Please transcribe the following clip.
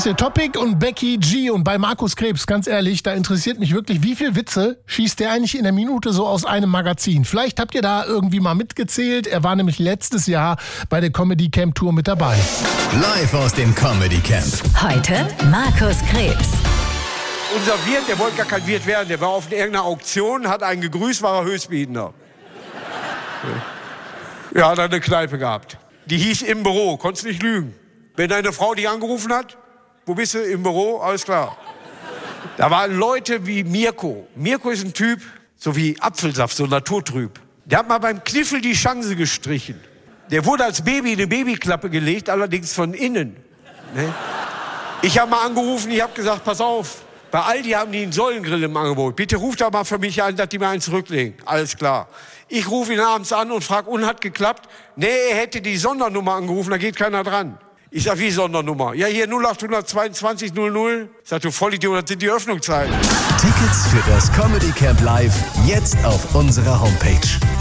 das hier? Topic und Becky G. Und bei Markus Krebs, ganz ehrlich, da interessiert mich wirklich, wie viel Witze schießt der eigentlich in der Minute so aus einem Magazin? Vielleicht habt ihr da irgendwie mal mitgezählt. Er war nämlich letztes Jahr bei der Comedy Camp Tour mit dabei. Live aus dem Comedy Camp. Heute Markus Krebs. Unser Wirt, der wollte gar kein Wirt werden. Der war auf irgendeiner Auktion, hat einen gegrüßt, war er Höchstbietender. Ja, hat eine Kneipe gehabt. Die hieß Im Büro, konntest nicht lügen. Wenn deine Frau dich angerufen hat, wo bist du? Im Büro, alles klar. Da waren Leute wie Mirko. Mirko ist ein Typ, so wie Apfelsaft, so naturtrüb. Der hat mal beim Kniffel die Chance gestrichen. Der wurde als Baby in eine Babyklappe gelegt, allerdings von innen. Ne? Ich habe mal angerufen, ich habe gesagt, pass auf, bei Aldi haben die einen Säulengrill im Angebot. Bitte ruft da mal für mich an, dass die mir einen zurücklegen. Alles klar. Ich rufe ihn abends an und frage, und hat geklappt? Nee, er hätte die Sondernummer angerufen, da geht keiner dran. Ich sag, wie Sondernummer? Ja, hier 0822 00. Ich sag, du Vollidiot, das sind die Öffnungszeiten. Tickets für das Comedy Camp Live jetzt auf unserer Homepage.